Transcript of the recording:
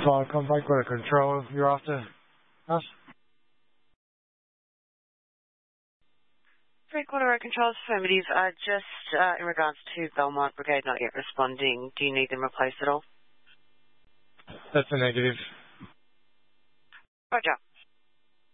5, contact with control. You're after us? 3-quarter road controls, affirmative. Just in regards to Belmont Brigade not yet responding, do you need them replaced at all? That's a negative. Roger.